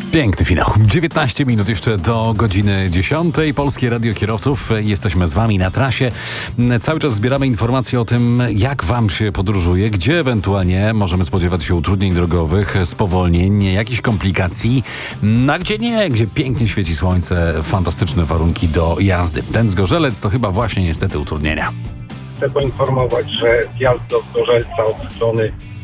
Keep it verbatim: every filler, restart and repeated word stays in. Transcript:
Piękny finał. dziewiętnaście minut jeszcze do godziny dziesiątej. Polskie Radio Kierowców. Jesteśmy z wami na trasie. Cały czas zbieramy informacje o tym, jak wam się podróżuje, gdzie ewentualnie możemy spodziewać się utrudnień drogowych, spowolnień, jakichś komplikacji, a gdzie nie, gdzie pięknie świeci słońce, fantastyczne warunki do jazdy. Ten Zgorzelec to chyba właśnie niestety utrudnienia. Chcę poinformować, że zjazd do Zgorzelca od strony